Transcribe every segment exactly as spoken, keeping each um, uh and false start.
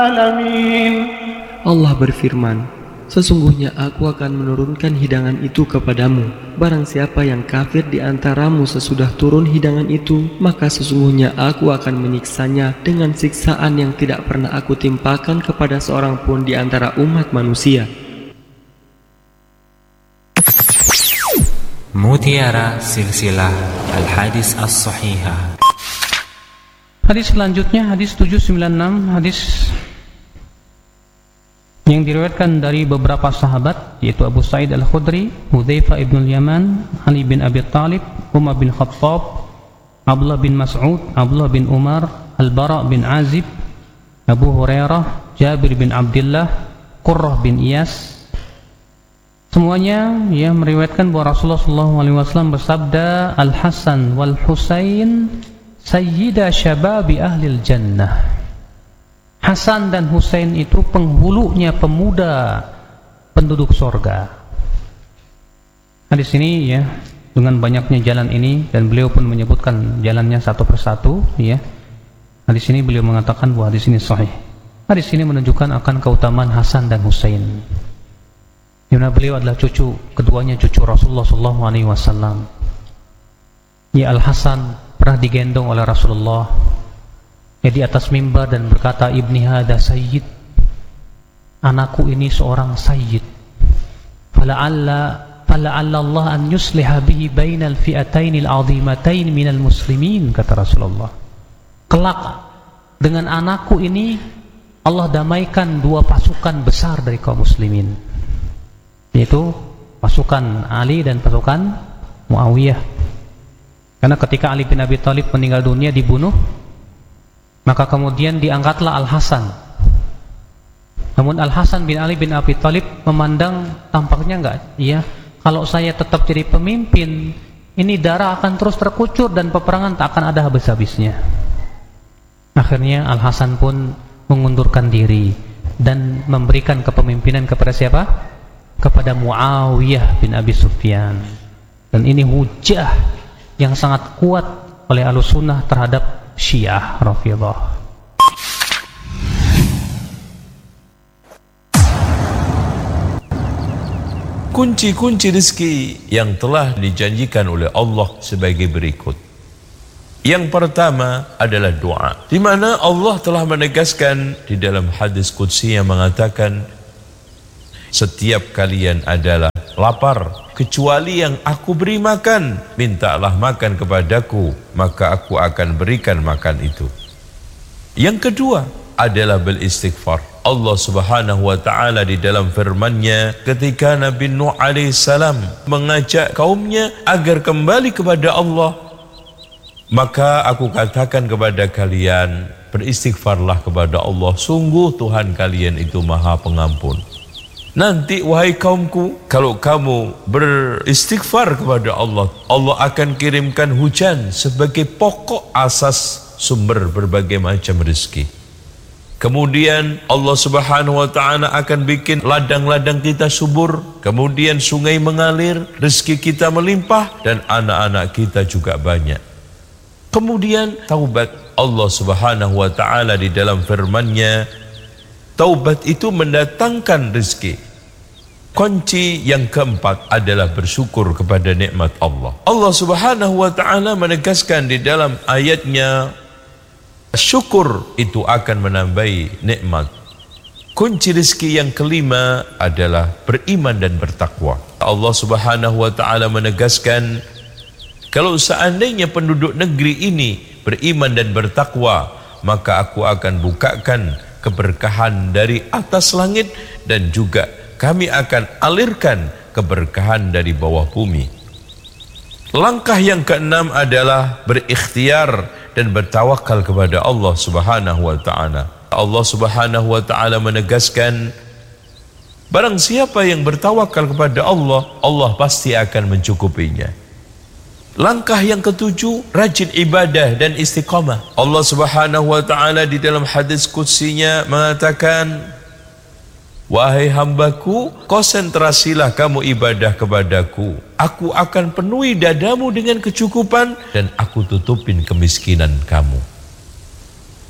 Allah berfirman, sesungguhnya aku akan menurunkan hidangan itu kepadamu. Barang siapa yang kafir di antaramu sesudah turun hidangan itu, maka sesungguhnya aku akan menyiksanya dengan siksaan yang tidak pernah aku timpakan kepada seorang pun di antara umat manusia. Mutiara Silsilah Al-Hadis As-Sahihah. Hadis selanjutnya, hadis tujuh ratus sembilan puluh enam, hadis yang diriwayatkan dari beberapa sahabat, yaitu Abu Sa'id Al-Khudri, Hudzaifah ibn al-Yaman, Ali bin Abi Thalib, Umar bin Khattab, Abdullah bin Mas'ud, Abdullah bin Umar, Al-Bara bin Azib, Abu Hurairah, Jabir bin Abdullah, Qurrah bin Iyas. Semuanya ya meriwayatkan bahwa Rasulullah shallallahu alaihi wasallam bersabda, Al-Hasan wal Husain sayyida syababi ahlil jannah. Hasan dan Husain itu penghulunya pemuda penduduk sorga. Hadis ini ya, dengan banyaknya jalan ini, dan beliau pun menyebutkan jalannya satu persatu ya. Hadis ini beliau mengatakan bahwa hadis ini sahih. Hadis ini menunjukkan akan keutamaan Hasan dan Husain. Karena beliau adalah cucu, keduanya cucu Rasulullah shallallahu alaihi wasallam. Ya, Al-Hasan pernah digendong oleh Rasulullah ya di atas mimbar dan berkata, ibni hadha sayyid, anakku ini seorang sayyid, fala'alla fala'alla Allah an yusliha bihi bainal fi'atain al-'azimatain minal muslimin, kata Rasulullah. Kelak dengan anakku ini Allah damaikan dua pasukan besar dari kaum muslimin, yaitu pasukan Ali dan pasukan Muawiyah. Karena ketika Ali bin Abi Thalib meninggal dunia, dibunuh, maka kemudian diangkatlah Al-Hasan. Namun Al-Hasan bin Ali bin Abi Thalib memandang, tampaknya enggak, ya, kalau saya tetap jadi pemimpin, ini darah akan terus terkucur dan peperangan tak akan ada habis-habisnya. Akhirnya Al-Hasan pun mengundurkan diri dan memberikan kepemimpinan kepada siapa? Kepada Muawiyah bin Abi Sufyan. Dan ini hujah yang sangat kuat oleh Ahlussunnah terhadap Syiah Rafidhah. Kunci-kunci rezeki yang telah dijanjikan oleh Allah sebagai berikut. Yang pertama adalah doa, di mana Allah telah menegaskan di dalam hadis qudsi yang mengatakan, setiap kalian adalah lapar kecuali yang aku beri makan, mintalah makan kepadaku, maka aku akan berikan makan itu. Yang kedua adalah beristighfar. Allah subhanahu wa ta'ala di dalam firman-Nya ketika Nabi Nuh alaihi salam mengajak kaumnya agar kembali kepada Allah, maka aku katakan kepada kalian, beristighfarlah kepada Allah, sungguh Tuhan kalian itu maha pengampun. Nanti wahai kaumku, kalau kamu beristighfar kepada Allah, Allah akan kirimkan hujan sebagai pokok asas sumber berbagai macam rezeki. Kemudian Allah subhanahu wa ta'ala akan bikin ladang-ladang kita subur, kemudian sungai mengalir, rezeki kita melimpah, dan anak-anak kita juga banyak. Kemudian taubat. Allah subhanahu wa ta'ala di dalam firman-Nya, taubat itu mendatangkan rezeki. Kunci yang keempat adalah bersyukur kepada nikmat Allah. Allah subhanahu wa ta'ala menegaskan di dalam ayatnya, syukur itu akan menambahi nikmat. Kunci rezeki yang kelima adalah beriman dan bertakwa. Allah subhanahu wa ta'ala menegaskan, kalau seandainya penduduk negeri ini beriman dan bertakwa, maka aku akan bukakan keberkahan dari atas langit, dan juga kami akan alirkan keberkahan dari bawah bumi. Langkah yang keenam adalah berikhtiar dan bertawakal kepada Allah subhanahu wa ta'ala. Allah subhanahu wa ta'ala menegaskan, barang siapa yang bertawakal kepada Allah, Allah pasti akan mencukupinya. Langkah yang ketujuh, rajin ibadah dan istiqamah. Allah subhanahu wa ta'ala di dalam hadis qudsinya mengatakan, wahai hambaku, konsentrasilah kamu ibadah kepadaku, aku akan penuhi dadamu dengan kecukupan, dan aku tutupin kemiskinan kamu.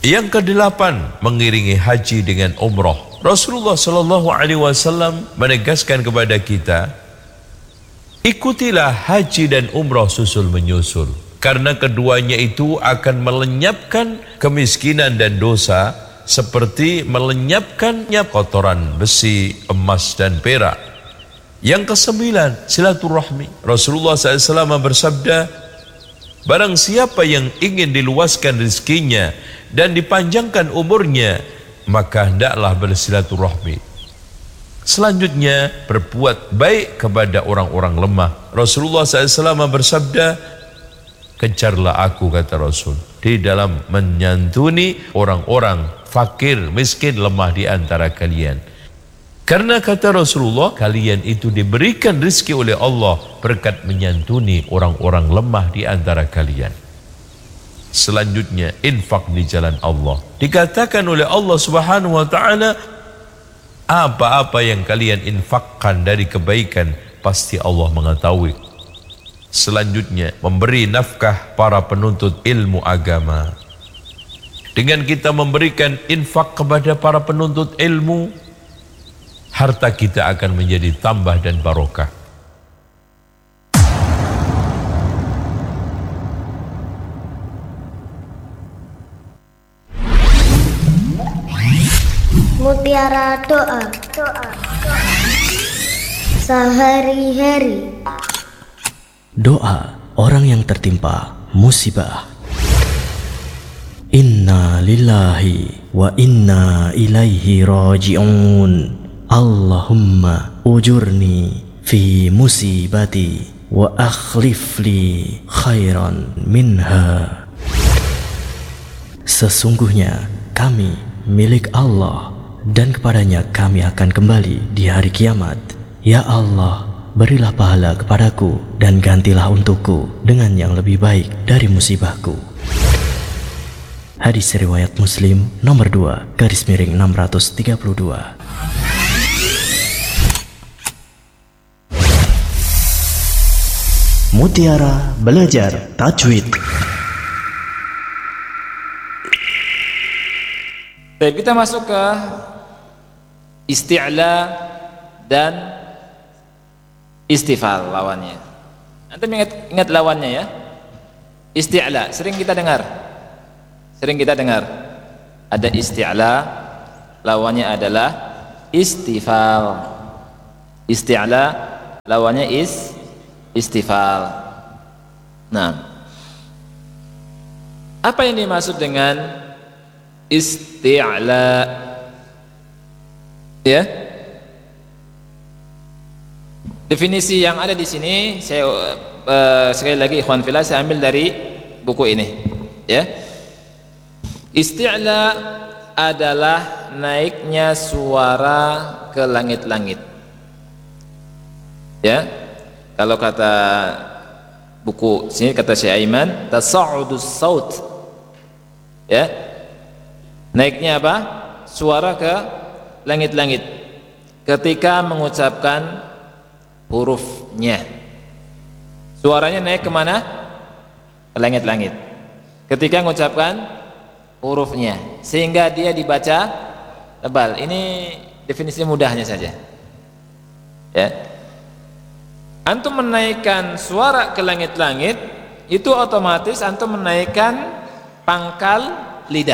Yang kedelapan, mengiringi haji dengan umrah. Rasulullah Shallallahu Alaihi Wasallam menegaskan kepada kita, ikutilah haji dan umrah susul menyusul, karena keduanya itu akan melenyapkan kemiskinan dan dosa seperti melenyapkannya kotoran besi, emas dan perak. Yang kesembilan, silaturahmi. Rasulullah shallallahu alaihi wasallam bersabda, barang siapa yang ingin diluaskan rezekinya dan dipanjangkan umurnya, maka hendaklah bersilaturahmi. Selanjutnya, berbuat baik kepada orang-orang lemah. Rasulullah shallallahu alaihi wasallam bersabda, kejarlah aku, kata Rasul, di dalam menyantuni orang-orang fakir, miskin, lemah di antara kalian. Karena kata Rasulullah, kalian itu diberikan rezeki oleh Allah berkat menyantuni orang-orang lemah di antara kalian. Selanjutnya, infak di jalan Allah. Dikatakan oleh Allah Subhanahu wa taala, apa-apa yang kalian infakkan dari kebaikan pasti Allah mengetahui. Selanjutnya, memberi nafkah para penuntut ilmu agama. Dengan kita memberikan infak kepada para penuntut ilmu, harta kita akan menjadi tambah dan barokah. Mutiara doa, doa, sehari-hari. Doa orang yang tertimpa musibah. Inna lillahi wa inna ilaihi raji'un. Allahumma ujurni fi musibati wa akhlif li khairan minha. Sesungguhnya kami milik Allah dan kepadanya kami akan kembali di hari kiamat. Ya Allah, berilah pahala kepadaku dan gantilah untukku dengan yang lebih baik dari musibahku. Hadis riwayat Muslim nomor dua garis miring enam ratus tiga puluh dua. Mutiara belajar tajwid. Baik, kita masuk ke isti'la dan istifal lawannya. Antum ingat, ingat lawannya ya. Isti'la sering kita dengar. Sering kita dengar. Ada isti'la, lawannya adalah istifal. Isti'la lawannya is istifal. Nah, apa yang dimaksud dengan isti'la? Ya, definisi yang ada di sini saya uh, sekali lagi ikhwan fillah saya ambil dari buku ini. Ya, isti'la adalah naiknya suara ke langit-langit. Ya. Kalau kata buku sini kata Syekh Aiman, tasa'udus saut. Ya. Naiknya apa? Suara ke langit-langit ketika mengucapkan hurufnya. Suaranya naik kemana? Ke langit-langit. Ketika mengucapkan hurufnya, sehingga dia dibaca tebal. Ini definisi mudahnya saja. Ya. Antum menaikkan suara ke langit-langit, itu otomatis antum menaikkan pangkal lidah.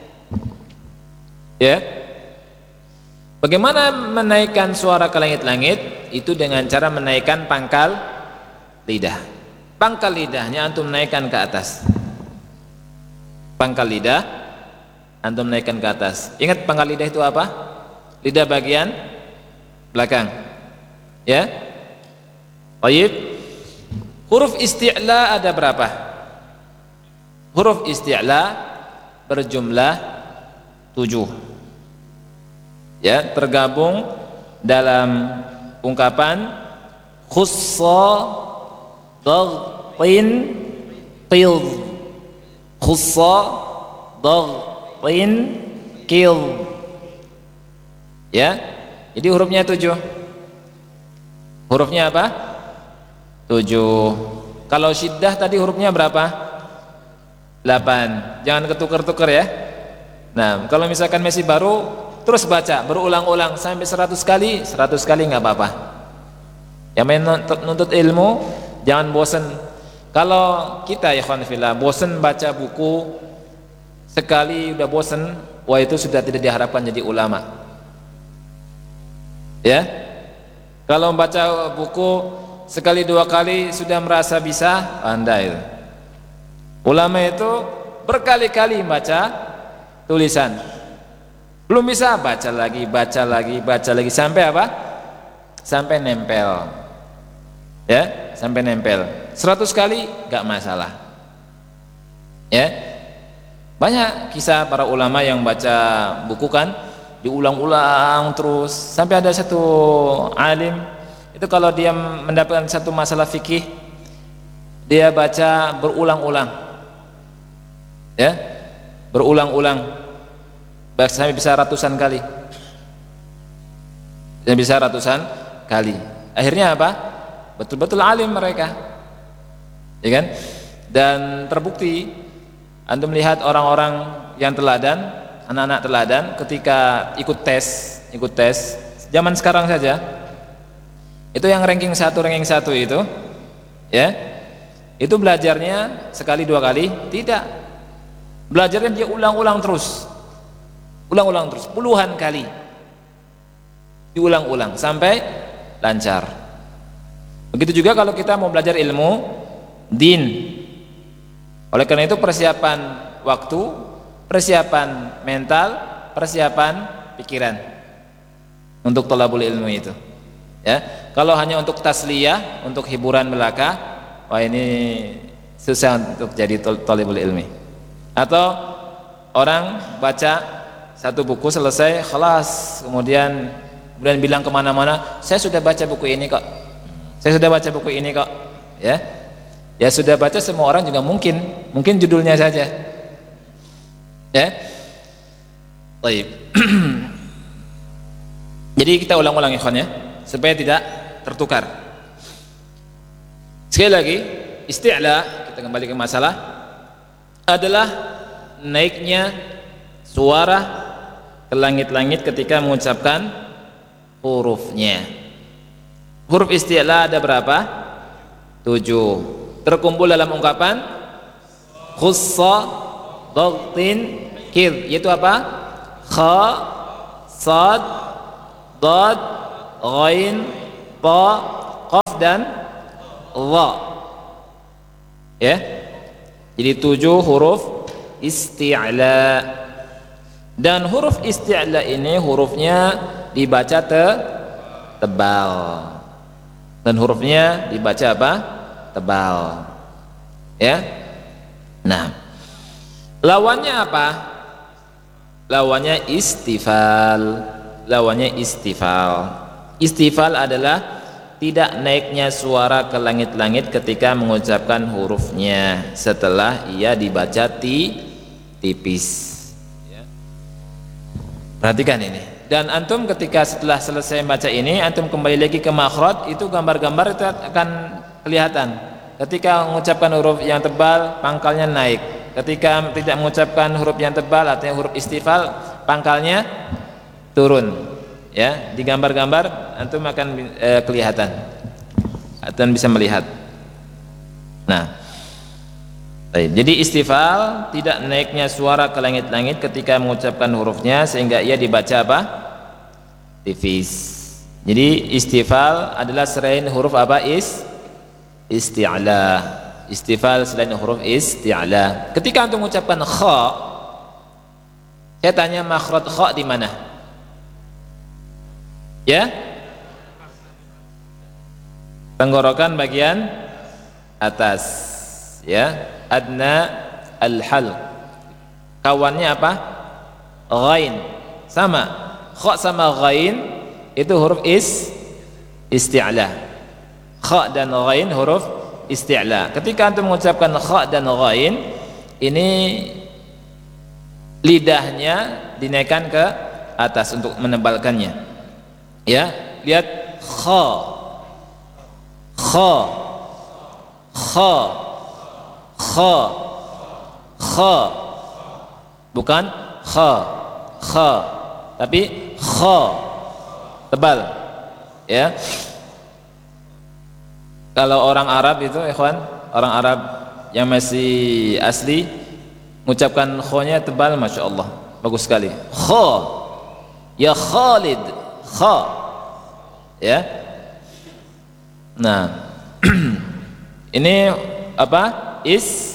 Ya. Bagaimana menaikkan suara ke langit-langit? Itu dengan cara menaikkan pangkal lidah. Pangkal lidahnya antum naikkan ke atas. Pangkal lidah antum naikkan ke atas. Ingat pangkal lidah itu apa? Lidah bagian belakang. Ya. Baik, huruf isti'la ada berapa? Huruf isti'la berjumlah tujuh. Ya, tergabung dalam ungkapan khussa dhaghtin qil. Khussa dhaghtin qil. Ya, jadi hurufnya tujuh. Hurufnya apa? Tujuh. Kalau syiddah tadi hurufnya berapa? Delapan. Jangan ketukar-tukar ya. Nah, kalau misalkan masih baru, terus baca berulang-ulang sampai seratus kali, seratus kali nggak apa-apa. Yang main nuntut ilmu jangan bosan. Kalau kita ya ikhwan fillah bosan baca buku sekali udah bosan, wah itu sudah tidak diharapkan jadi ulama. Ya. Kalau membaca buku sekali dua kali sudah merasa bisa, Anda itu. Ulama itu berkali-kali baca tulisan, belum bisa, baca lagi, baca lagi, baca lagi sampai apa? Sampai nempel, ya, sampai nempel. Seratus kali gak masalah, ya. Banyak kisah para ulama yang baca buku kan diulang-ulang terus sampai ada satu alim itu kalau dia mendapatkan satu masalah fikih dia baca berulang-ulang, ya, berulang-ulang sampai bisa ratusan kali, dan bisa ratusan kali. Akhirnya apa? Betul-betul alim mereka, ya kan? Dan terbukti antum melihat orang-orang yang teladan, anak-anak teladan ketika ikut tes, ikut tes zaman sekarang saja, itu yang ranking satu, ranking satu itu, ya, itu belajarnya sekali dua kali, tidak, belajarnya dia ulang-ulang terus, ulang-ulang terus, puluhan kali, diulang-ulang sampai lancar. Begitu juga kalau kita mau belajar ilmu din. Oleh karena itu persiapan waktu, persiapan mental, persiapan pikiran untuk thalabul ilmu itu. Ya, kalau hanya untuk tasliyah, untuk hiburan belaka, wah ini susah untuk jadi thalabul ilmi. Atau orang baca satu buku selesai, khalas, kemudian kemudian bilang kemana-mana, saya sudah baca buku ini kok, saya sudah baca buku ini kok, ya, ya sudah baca semua orang juga mungkin, mungkin judulnya saja, ya, baik. Jadi kita ulang-ulang ikhwan ya, supaya tidak tertukar. Sekali lagi, isti'la, kita kembali ke masalah, adalah naiknya suara ke langit-langit ketika mengucapkan hurufnya. Huruf isti'la ada berapa? Tujuh. Terkumpul dalam ungkapan khussa, dagtin, kir, yaitu apa? Kha, sad, dad, ghain, ta, qaf dan dha. Ya. Jadi tujuh huruf isti'la. Dan huruf isti'la ini hurufnya dibaca te tebal. Dan hurufnya dibaca apa? Tebal. Ya. Nah, lawannya apa? Lawannya istifal. Lawannya istifal. Istifal adalah tidak naiknya suara ke langit-langit ketika mengucapkan hurufnya setelah ia dibaca ti tipis. Ya. Perhatikan ini. Dan antum ketika setelah selesai baca ini, antum kembali lagi ke makhraj, itu gambar-gambar itu akan kelihatan. Ketika mengucapkan huruf yang tebal, pangkalnya naik. Ketika tidak mengucapkan huruf yang tebal, artinya huruf istifal, pangkalnya turun. Ya, di gambar-gambar antum akan e, kelihatan. Antum bisa melihat. Nah, jadi istifal tidak naiknya suara ke langit-langit ketika mengucapkan hurufnya sehingga ia dibaca apa? Tipis. Jadi istifal adalah selain huruf apa? Is isti'la. Istifal selain huruf isti'la. Ketika antum mengucapkan kha, saya tanya makhraj kha di mana? Ya? Tenggorokan bagian atas. Ya, adna al-hal. Kawannya apa? Ghain. Sama. Kha sama ghain itu huruf is isti'la. Kha dan ghain huruf isti'la. Ketika antum mengucapkan kha dan ghain, ini lidahnya dinaikkan ke atas untuk menebalkannya. Ya, lihat kha. Kha. Kha. Kha, kha, bukan kha, kha. Tapi kha tebal. Ya. Kalau orang Arab itu, ikhwan, orang Arab yang masih asli mengucapkan kha-nya tebal, Masya Allah, bagus sekali. Kha, ya Khalid, kha, ya. Nah, ini apa? Is,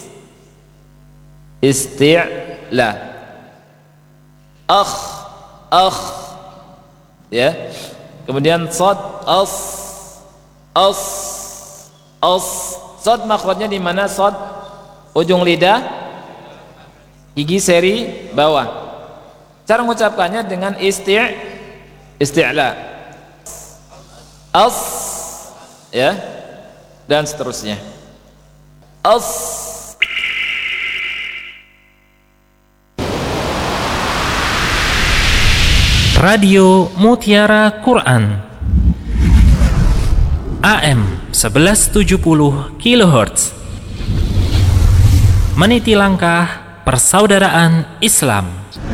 isti'la. Akh, akh, ya. Kemudian sad, as, as, as. Sad makhrajnya di mana? Sad ujung lidah, gigi seri bawah. Cara mengucapkannya dengan isti' isti'la. As, ya, dan seterusnya. As. Radio Mutiara Quran A M sebelas tujuh puluh kilohertz, meniti langkah persaudaraan Islam.